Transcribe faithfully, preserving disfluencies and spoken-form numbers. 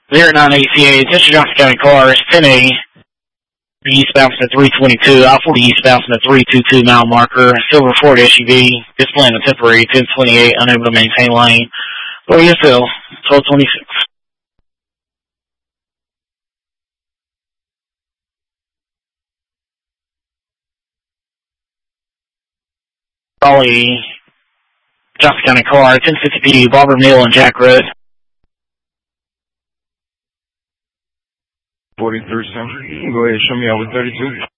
zero nine eight C A, attention Johnson County cars, ten A, eastbound from the three twenty-two, I forty eastbound from the three twenty-two mile marker, silver Ford S U V, displaying a temporary ten twenty-eight, unable to maintain lane. Where you feel? twelve twenty-six. Raleigh, Johnson County car, ten fifty P D, Barber Mill and Jack Road. forty-three, go ahead, show me out with thirty-two.